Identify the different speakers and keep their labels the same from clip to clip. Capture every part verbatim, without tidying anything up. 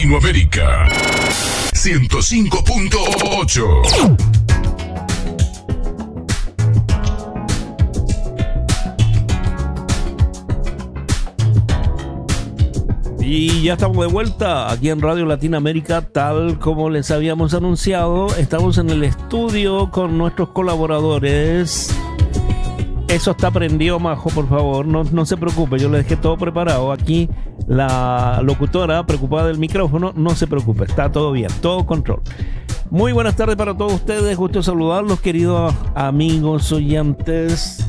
Speaker 1: Latinoamérica. ciento cinco punto ocho.
Speaker 2: Y ya estamos de vuelta aquí en Radio Latinoamérica, tal como les habíamos anunciado. Estamos en el estudio con nuestros colaboradores. Eso está prendido, Majo, por favor, no, no se preocupe, yo le dejé todo preparado. Aquí la locutora preocupada del micrófono, no se preocupe, está todo bien, todo control. Muy buenas tardes para todos ustedes, gusto saludarlos, queridos amigos oyentes.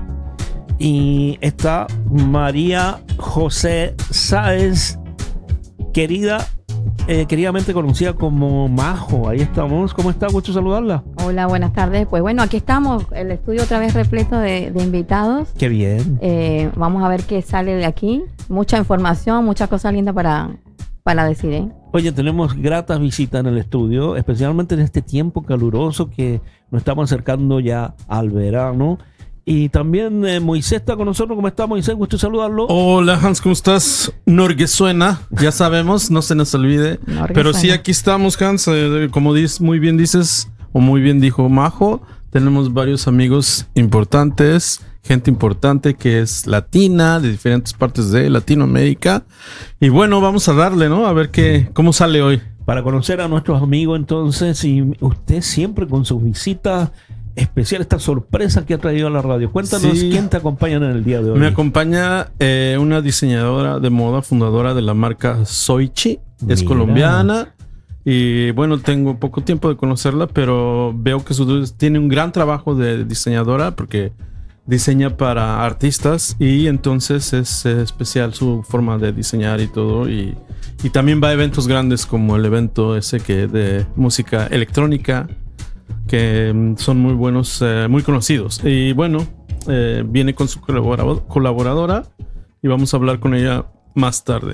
Speaker 2: Y está María José Sáez, querida, eh, queridamente conocida como Majo. Ahí estamos. ¿Cómo está? Gusto saludarla.
Speaker 3: Hola, buenas tardes. Pues bueno, aquí estamos, el estudio otra vez repleto de, de invitados.
Speaker 2: Qué bien.
Speaker 3: Eh, vamos a ver qué sale de aquí. Mucha información, muchas cosas lindas para, para decir, ¿eh?
Speaker 2: Oye, tenemos gratas visitas en el estudio, especialmente en este tiempo caluroso que nos estamos acercando ya al verano. Y también eh, Moisés está con nosotros. ¿Cómo está, Moisés? Gusto saludarlo.
Speaker 4: Hola, Hans, ¿cómo estás? Norguesuena, ya sabemos, no se nos olvide. Pero sí, aquí estamos, Hans. Eh, como dices, muy bien dices, o muy bien dijo Majo, tenemos varios amigos importantes, gente importante que es latina, de diferentes partes de Latinoamérica. Y bueno, vamos a darle, ¿no? A ver qué, cómo sale hoy.
Speaker 2: Para conocer a nuestros amigos, entonces, y usted siempre con sus visitas especial, esta sorpresa que ha traído a la radio. Cuéntanos, sí. ¿Quién te acompaña en el día de hoy?
Speaker 4: Me acompaña eh, una diseñadora de moda, fundadora de la marca Soichi. Mira. Es colombiana. Y bueno, tengo poco tiempo de conocerla, pero veo que su, tiene un gran trabajo de diseñadora porque diseña para artistas y entonces es eh, especial su forma de diseñar y todo. Y, y también va a eventos grandes como el evento ese que de música electrónica, que son muy buenos, eh, muy conocidos. Y bueno, eh, viene con su colaborador, colaboradora y vamos a hablar con ella más tarde.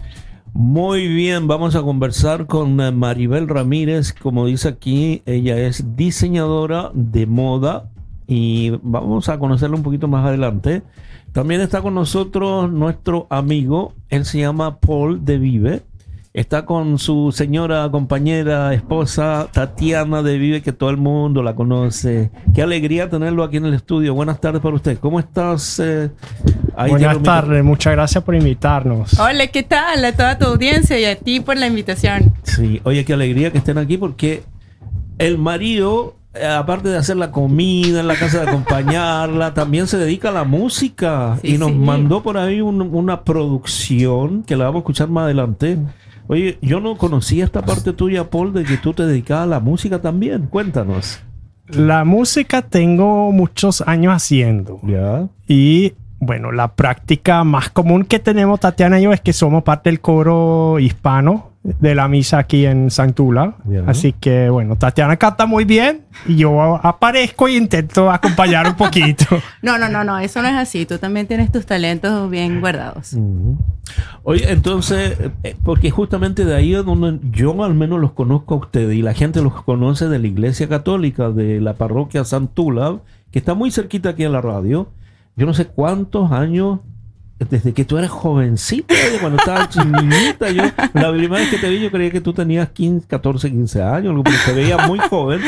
Speaker 2: Muy bien, vamos a conversar con Maribel Ramírez. Como dice aquí, ella es diseñadora de moda y vamos a conocerla un poquito más adelante. También está con nosotros nuestro amigo, él se llama Paul de Vive. Está con su señora, compañera, esposa, Tatiana de Vive, que todo el mundo la conoce. Qué alegría tenerlo aquí en el estudio. Buenas tardes para usted. ¿Cómo estás? Eh, ahí
Speaker 5: Buenas tardes, muchas gracias por invitarnos.
Speaker 6: Hola, ¿qué tal? A toda tu audiencia y a ti por la invitación.
Speaker 2: Sí, oye, qué alegría que estén aquí porque el marido, eh, aparte de hacer la comida en la casa, de acompañarla, también se dedica a la música. Sí, y nos sí. mandó por ahí un, una producción que la vamos a escuchar más adelante. Oye, yo no conocía esta parte tuya, Paul, de que tú te dedicabas a la música también. Cuéntanos.
Speaker 5: La música tengo muchos años haciendo.
Speaker 2: Ya.
Speaker 5: Y bueno, la práctica más común que tenemos, Tatiana y yo, es que somos parte del coro hispano de la misa aquí en Santula. Yeah. Así que, bueno, Tatiana canta muy bien y yo aparezco e intento acompañar un poquito.
Speaker 6: No, no, no, no, eso no es así. Tú también tienes tus talentos bien guardados.
Speaker 2: Uh-huh. Oye, entonces, eh, porque justamente de ahí es donde yo al menos los conozco a ustedes y la gente los conoce de la Iglesia Católica, de la parroquia Santula, que está muy cerquita aquí en la radio. Yo no sé cuántos años, desde que tú eras jovencita, cuando estabas niñita, yo, la primera vez que te vi, yo creía que tú tenías quince, catorce, quince años, porque te veía muy joven,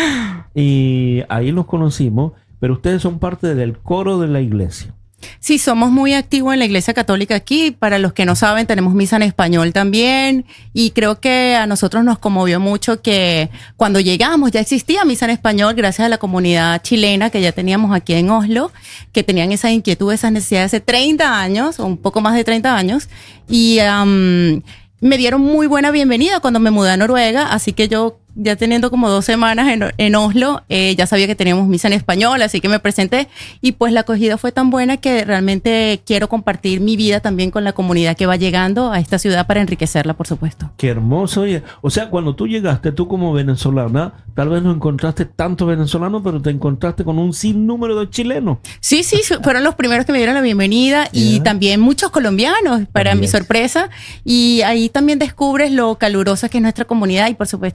Speaker 2: y ahí nos conocimos, pero ustedes son parte del coro de la iglesia.
Speaker 6: Sí, somos muy activos en la Iglesia Católica aquí. Para los que no saben, tenemos misa en español también. Y creo que a nosotros nos conmovió mucho que cuando llegamos ya existía misa en español gracias a la comunidad chilena que ya teníamos aquí en Oslo, que tenían esa inquietud, esas necesidades hace treinta años, o un poco más de treinta años. Y um, me dieron muy buena bienvenida cuando me mudé a Noruega. Así que yo, ya teniendo como dos semanas en, en Oslo, eh, ya sabía que teníamos misa en español, así que me presenté y pues la acogida fue tan buena que realmente quiero compartir mi vida también con la comunidad que va llegando a esta ciudad para enriquecerla, por supuesto.
Speaker 2: Qué hermoso. Oye, o sea, cuando tú llegaste, tú como venezolana, tal vez no encontraste tantos venezolanos, pero te encontraste con un sinnúmero de chilenos.
Speaker 6: Sí, sí, fueron los primeros que me dieron la bienvenida y yeah. también muchos colombianos, para mi sorpresa. Y ahí también descubres lo calurosa que es nuestra comunidad y por supuesto ese toque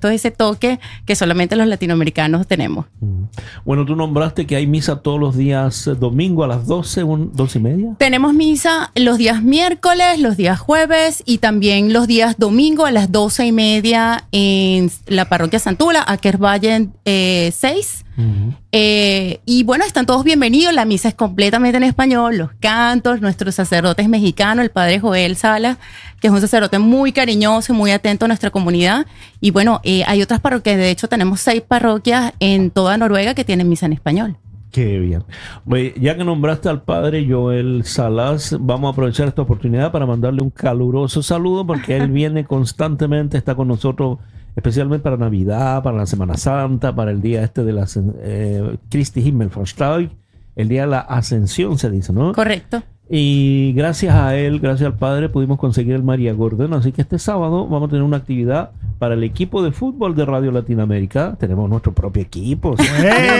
Speaker 6: toque que solamente los latinoamericanos tenemos.
Speaker 2: Bueno, tú nombraste que hay misa todos los días eh, domingo a las doce, un, doce y media.
Speaker 6: Tenemos misa los días miércoles, los días jueves y también los días domingo a las doce y media en la parroquia Santula, Ackervalle eh, seis. Uh-huh. Eh, y bueno, están todos bienvenidos. La misa es completamente en español, los cantos, nuestros sacerdotes mexicanos, el padre Joel Sala, que es un sacerdote muy cariñoso y muy atento a nuestra comunidad. Y bueno, eh, hay otras parroquias, de hecho tenemos seis parroquias en toda Noruega que tienen misa en español.
Speaker 2: Qué bien. Bueno, ya que nombraste al padre Joel Salas, vamos a aprovechar esta oportunidad para mandarle un caluroso saludo porque él viene constantemente, está con nosotros especialmente para Navidad, para la Semana Santa, para el día este de la eh, Christi Himmelfahrt, el día de la Ascensión se dice, ¿no?
Speaker 6: Correcto.
Speaker 2: Y gracias a él, gracias al padre, pudimos conseguir el María Gordon. Así que este sábado vamos a tener una actividad para el equipo de fútbol de Radio Latinoamérica. Tenemos nuestro propio equipo. ¿Sí?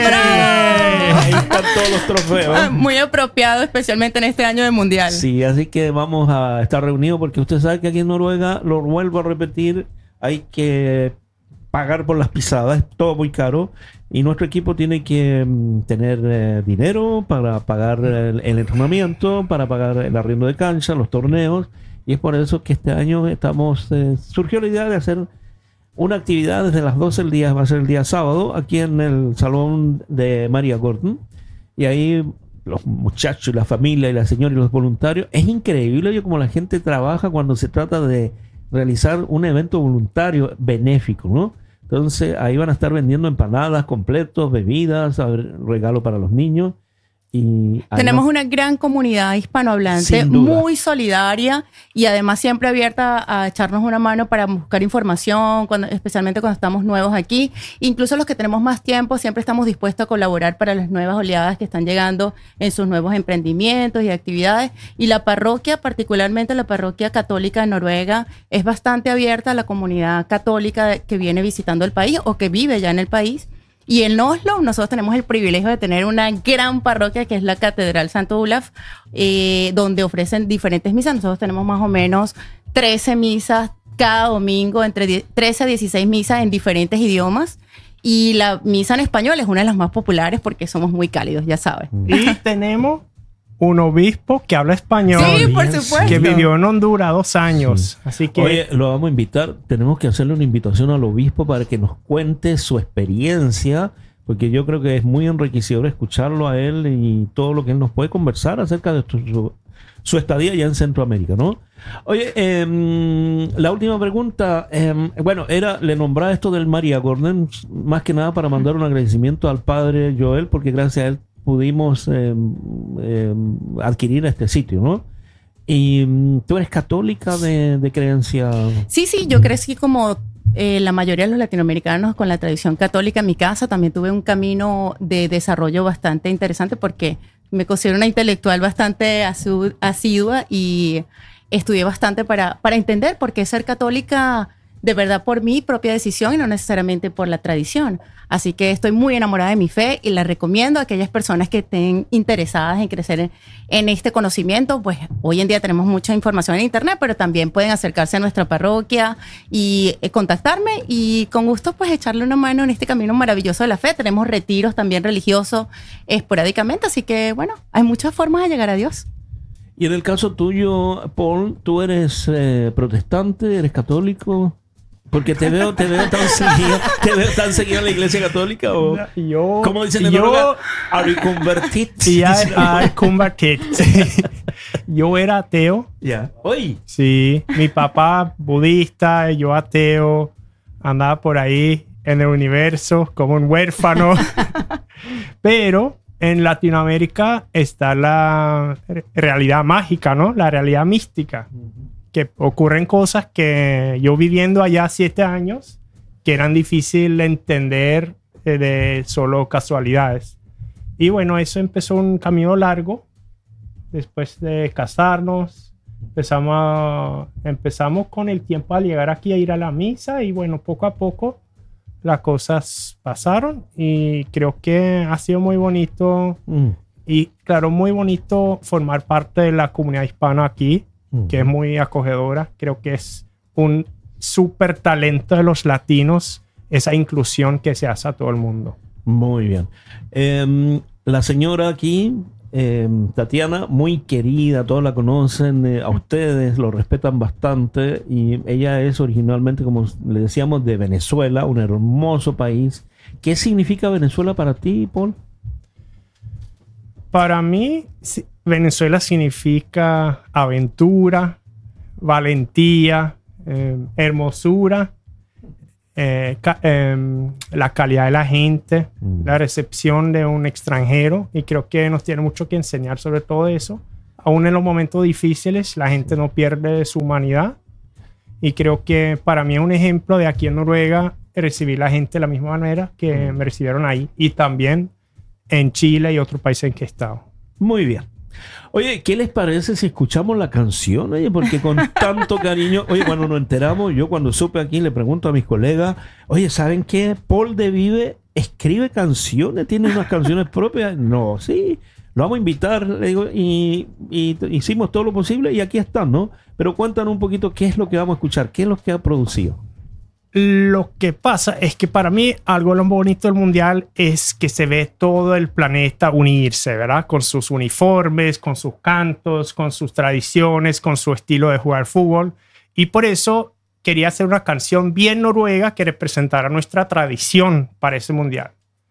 Speaker 2: Ahí están todos los trofeos.
Speaker 6: Muy apropiado, especialmente en este año de Mundial.
Speaker 2: Sí, así que vamos a estar reunidos porque usted sabe que aquí en Noruega, lo vuelvo a repetir, hay que pagar por las pisadas, es todo muy caro y nuestro equipo tiene que um, tener eh, dinero para pagar el, el entrenamiento, para pagar el arriendo de cancha, los torneos, y es por eso que este año estamos eh, surgió la idea de hacer una actividad desde las doce del día, va a ser el día sábado, aquí en el salón de María Gordon, y ahí los muchachos, la familia y la señora y los voluntarios, es increíble yo como la gente trabaja cuando se trata de realizar un evento voluntario benéfico, ¿no? Entonces ahí van a estar vendiendo empanadas, completos, bebidas, regalo para los niños. Y
Speaker 6: tenemos una gran comunidad hispanohablante muy solidaria y además siempre abierta a echarnos una mano para buscar información, cuando, especialmente cuando estamos nuevos aquí. Incluso los que tenemos más tiempo siempre estamos dispuestos a colaborar para las nuevas oleadas que están llegando en sus nuevos emprendimientos y actividades. Y la parroquia, particularmente la parroquia católica de Noruega, es bastante abierta a la comunidad católica que viene visitando el país o que vive ya en el país. Y en Oslo nosotros tenemos el privilegio de tener una gran parroquia que es la Catedral Santo Olaf, eh, donde ofrecen diferentes misas. Nosotros tenemos más o menos trece misas cada domingo, entre trece a dieciséis misas en diferentes idiomas. Y la misa en español es una de las más populares porque somos muy cálidos, ya sabes.
Speaker 5: Y tenemos un obispo que habla español.
Speaker 6: Sí, por supuesto.
Speaker 5: Que vivió en Honduras dos años. Sí. Así que...
Speaker 2: Oye, lo vamos a invitar. Tenemos que hacerle una invitación al obispo para que nos cuente su experiencia, porque yo creo que es muy enriquecedor escucharlo a él y todo lo que él nos puede conversar acerca de su, su, su estadía allá en Centroamérica, ¿no? Oye, eh, la última pregunta, eh, bueno, era, le nombraba esto del María Gordon, más que nada para mandar un agradecimiento al padre Joel, porque gracias a él pudimos eh, eh, adquirir este sitio, ¿no? Y tú eres católica de, de creencia.
Speaker 6: Sí, sí, yo crecí como eh, la mayoría de los latinoamericanos con la tradición católica en mi casa. También tuve un camino de desarrollo bastante interesante porque me considero una intelectual bastante asu- asidua y estudié bastante para, para entender por qué ser católica de verdad por mi propia decisión y no necesariamente por la tradición. Así que estoy muy enamorada de mi fe y la recomiendo a aquellas personas que estén interesadas en crecer en, en este conocimiento. Pues hoy en día tenemos mucha información en internet, pero también pueden acercarse a nuestra parroquia y eh, contactarme y con gusto pues echarle una mano en este camino maravilloso de la fe. Tenemos retiros también religiosos esporádicamente, así que bueno, hay muchas formas de llegar a Dios.
Speaker 2: Y en el caso tuyo, Paul, ¿tú eres eh, protestante, eres católico? Porque te veo, te veo tan seguido, te veo tan seguido en la iglesia católica o
Speaker 5: yo,
Speaker 2: ¿cómo dicen en
Speaker 5: yo,
Speaker 2: Noruega? Are you converted?
Speaker 5: Ya, I converted. Yo era ateo.
Speaker 2: Ya. Yeah. Hoy.
Speaker 5: Sí, mi papá budista, yo ateo, andaba por ahí en el universo como un huérfano. Pero en Latinoamérica está la realidad mágica, ¿no? La realidad mística. Que ocurren cosas que yo viviendo allá siete años, que eran difíciles de entender eh, de solo casualidades. Y bueno, eso empezó un camino largo. Después de casarnos, empezamos, a, empezamos con el tiempo a llegar aquí a ir a la misa y bueno, poco a poco las cosas pasaron y creo que ha sido muy bonito mm. y claro, muy bonito formar parte de la comunidad hispana aquí, que es muy acogedora. Creo que es un súper talento de los latinos esa inclusión que se hace a todo el mundo.
Speaker 2: Muy bien. Eh, la señora aquí, eh, Tatiana, muy querida, todos la conocen, eh, a ustedes lo respetan bastante y ella es originalmente, como le decíamos, de Venezuela, un hermoso país. ¿Qué significa Venezuela para ti, Paul?
Speaker 5: Para mí, Venezuela significa aventura, valentía, eh, hermosura, eh, ca eh, la calidad de la gente, mm. la recepción de un extranjero, y creo que nos tiene mucho que enseñar sobre todo eso. Aún en los momentos difíciles, la gente no pierde su humanidad, y creo que para mí es un ejemplo de aquí en Noruega recibir a la gente de la misma manera que mm. me recibieron ahí, y también en Chile y otros países en que he estado.
Speaker 2: Muy bien. Oye, ¿qué les parece si escuchamos la canción? Oye, porque con tanto cariño, oye, cuando nos enteramos, yo cuando supe aquí le pregunto a mis colegas, oye, ¿saben qué? Paul de Vive escribe canciones, tiene unas canciones propias. No, sí, lo vamos a invitar, le digo, y, y hicimos todo lo posible y aquí están, ¿no? Pero cuéntanos un poquito qué es lo que vamos a escuchar, qué es lo que ha producido.
Speaker 5: Lo que pasa es que para mí algo de lo bonito del mundial es que se ve todo el planeta unirse, ¿verdad? Con sus uniformes, con sus cantos, con sus tradiciones, con su estilo de jugar fútbol. Y por eso quería hacer una canción bien noruega que representara nuestra tradición para ese mundial.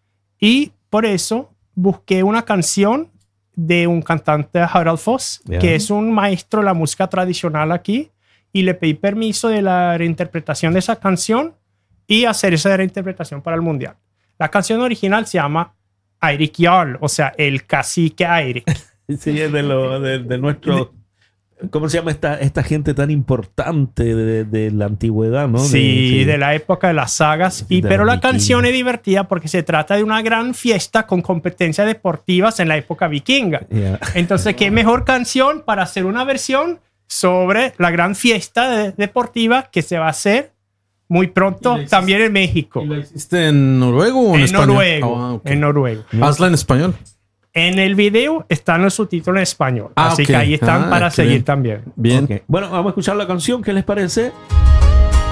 Speaker 5: Y por eso busqué una canción de un cantante, Harald Foss, yeah. que es un maestro de la música tradicional aquí. Y le pedí permiso de la reinterpretación de esa canción y hacer esa reinterpretación para el mundial. La canción original se llama Eirik Jarl, o sea, el cacique Eirik.
Speaker 2: Sí, es de, lo, de, de nuestro... ¿Cómo se llama esta, esta gente tan importante de, de la antigüedad, no?
Speaker 5: Sí, de, sí, de la época de las sagas. Y, pero la
Speaker 2: vikingos.
Speaker 5: canción es divertida porque se trata de una gran fiesta con competencias deportivas en la época vikinga. Yeah. Entonces, ¿qué mejor canción para hacer una versión sobre la gran fiesta de, deportiva que se va a hacer muy pronto hiciste, también en México?
Speaker 4: ¿Y la hiciste en noruego o en, en español?
Speaker 5: Noruego,
Speaker 4: oh, okay.
Speaker 5: En noruego.
Speaker 4: Hazla en español.
Speaker 5: En el video están los subtítulos en español. Ah, así okay. que ahí están ah, para seguir bien. También.
Speaker 2: Bien. Okay. Bueno, vamos a escuchar la canción. ¿Qué les parece?